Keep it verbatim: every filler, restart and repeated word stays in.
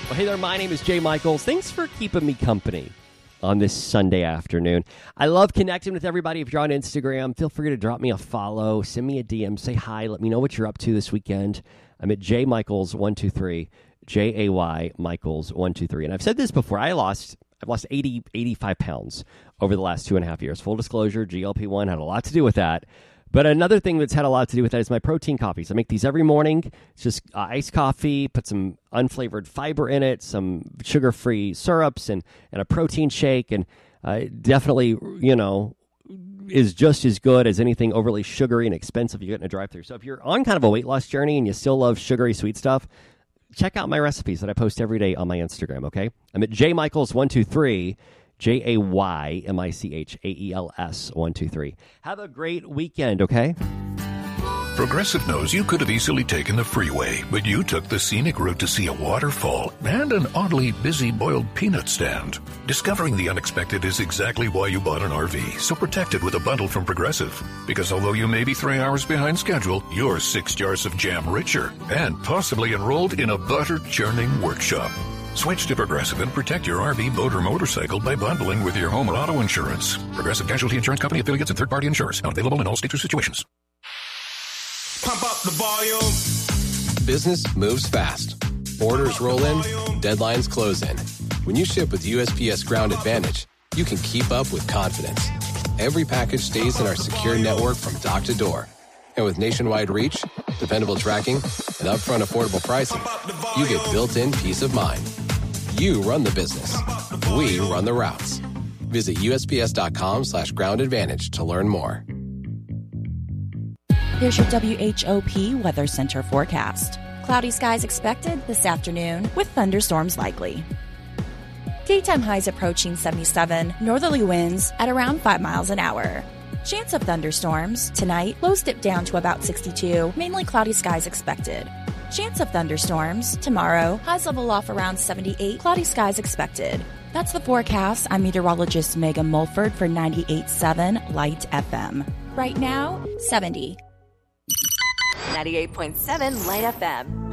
Well, hey there, my name is Jay Michaels. Thanks for keeping me company on this Sunday afternoon. I love connecting with everybody. If you're on Instagram, feel free to drop me a follow, send me a D M, say hi, let me know what you're up to this weekend. I'm at J Michaels one two three, J A Y Michaels one two three. And I've said this before, I lost I've lost eighty, eighty-five pounds over the last two and a half years. Full disclosure, G L P one had a lot to do with that. But another thing that's had a lot to do with that is my protein coffees. I make these every morning. It's just uh, iced coffee, put some unflavored fiber in it, some sugar-free syrups, and, and a protein shake. And uh, definitely, you know, is just as good as anything overly sugary and expensive you get in a drive-thru. So if you're on kind of a weight loss journey and you still love sugary sweet stuff, check out my recipes that I post every day on my Instagram, okay? I'm at J Michaels one two three. J A Y M I C H A E L S one two three. Have a great weekend, okay? Progressive knows you could have easily taken the freeway, but you took the scenic route to see a waterfall and an oddly busy boiled peanut stand. Discovering the unexpected is exactly why you bought an R V, so protect it with a bundle from Progressive. Because although you may be three hours behind schedule, you're six jars of jam richer and possibly enrolled in a butter-churning workshop. Switch to Progressive and protect your R V, boat, or motorcycle by bundling with your home or auto insurance. Progressive Casualty Insurance Company, affiliates, and third-party insurers. Not available in all states or situations. Pump up the volume. Business moves fast. Orders roll in, deadlines close in. When you ship with U S P S Ground Advantage, you can keep up with confidence. Every package stays in our secure network from dock to door. And with nationwide reach, dependable tracking, and upfront affordable pricing, you get built-in peace of mind. You run the business. We run the routes. Visit USPS.com slash ground advantage to learn more. Here's your W H O P Weather Center forecast. Cloudy skies expected this afternoon with thunderstorms likely. Daytime highs approaching seventy-seven, northerly winds at around five miles an hour. Chance of thunderstorms tonight, lows dip down to about sixty-two, mainly cloudy skies expected. Chance of thunderstorms tomorrow, highs level off around seventy-eight, cloudy skies expected. That's the forecast. I'm meteorologist Megan Mulford for ninety-eight point seven Light F M. Right now, seventy. ninety-eight point seven Light F M.